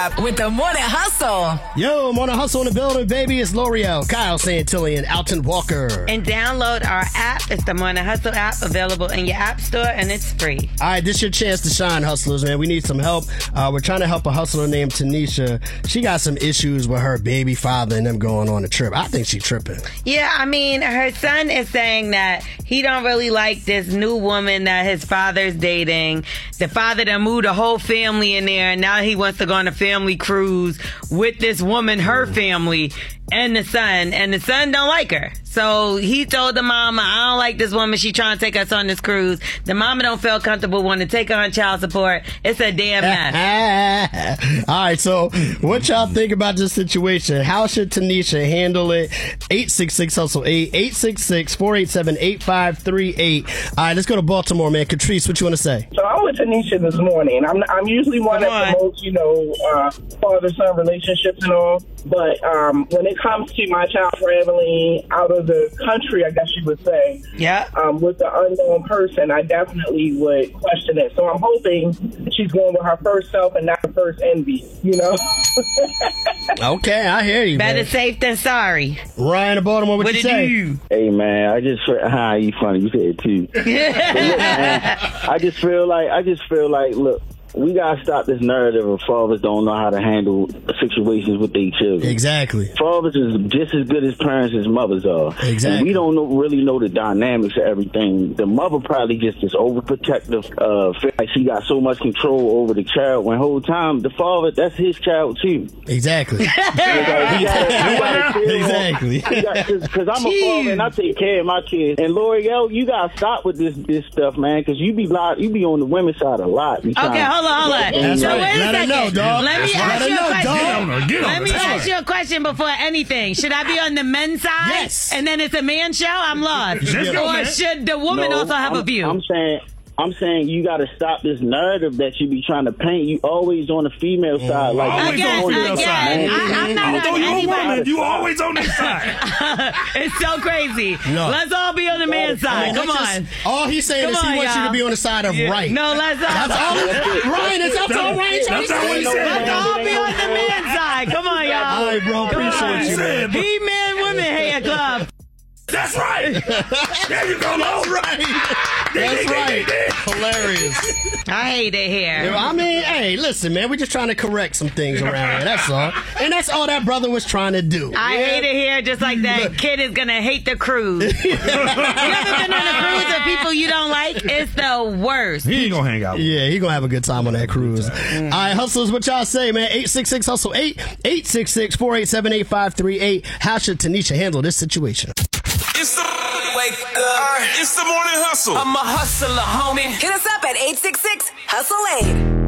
app with the Morning Hustle. Yo, Morning Hustle in the building, baby. It's L'Oreal, Kyle Santilli, and Alton Walker. And download our app. It's the Morning Hustle app, available in your app store, and it's free. All right, this is your chance to shine, hustlers, man. We need some help. We're trying to help a hustler named Tanisha. She got some issues with her baby father and them going on a trip. I think she tripping. Yeah, I mean, her son is saying that he don't really like this new woman that his father's dating. The father done moved the whole family in there, and now he wants to go on a family cruise with this woman, her family, and the son don't like her. So he told the mama, I don't like this woman. She trying to take us on this cruise. The mama don't feel comfortable wanting to take her on child support. It's a damn mess. All right, so what y'all think about this situation? How should Tanisha handle it? 866-HUSTLE-8, 866-487-8538. All right, let's go to Baltimore, man. Catrice, what you want to say? So I'm with Tanisha this morning. I'm usually one that promotes, father-son relationships and all. But when it comes to my child traveling out of the country, I guess you would say, with the unknown person, I definitely would question it. So I'm hoping she's going with her first self and not her first envy, Okay, I hear you, Better man. safe than sorry. Ryan in Baltimore, what you say? Hey, man, you funny. You said it too. But look, man, I just feel like, look, we gotta stop this narrative of fathers don't know how to handle situations with their children. Exactly. Fathers is just as good as parents as mothers are. Exactly. And we don't really know the dynamics of everything. The mother probably just is overprotective, feel like she got so much control over the child, when whole time the father, that's his child too. Exactly. Exactly. Because I'm a father and I take care of my kids. And L'Oreal, you gotta stop with this stuff, man, because you be on the women's side a lot. Okay, hold on. That's So right. wait a Let her second. know, dog. Let me ask you a question. Let me ask you her. a question before anything. Should I be on the men's side? Yes. And then it's a man show? I'm lost. Let's go, Or man. should the woman also have a view? I'm saying you got to stop this narrative that you be trying to paint. You always on the female side. Like Again, I'm not on anybody. You always on this side. It's so crazy. No. Let's all be on the man's side. Come on. All he's saying is he wants you to be on the side of right. No, let's all. That's all. Ryan, that's all Ryan trying to say. Let's all be on the man's side. Come on, y'all. All right, bro. Appreciate you, man. He Man Women Hair Club. That's right. There you go, Lo. Right. That's right. Hilarious. I hate it here. I mean, hey, listen, man. We're just trying to correct some things around here. That's all. And that's all that brother was trying to do. I hate it here just like that kid is going to hate the cruise. You ever been on a cruise with people you don't like? It's the worst. He ain't gonna hang out with Yeah, he gonna have a good time on that cruise. All right, hustlers, what y'all say, man? 866-HUSTLE-8, 866-487-8538. How should Tanisha handle this situation? It's the wake up. It's the morning hustle. I'm a hustler, homie. Hit us up at 866-HUSTLE-8.